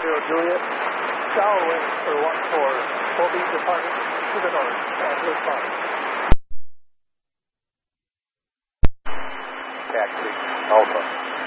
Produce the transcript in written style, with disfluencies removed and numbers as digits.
Juliet. Shallow wind for 4B departing to the north, blue spot. Taxi, Alpha.